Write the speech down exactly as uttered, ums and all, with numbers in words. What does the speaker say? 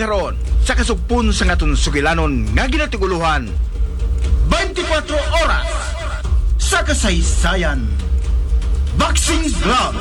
karon sa kasugpon sa ngaton sugilanon nga ginatiguluhan. twenty-four oras sa kasaysayan. Boxing Glove.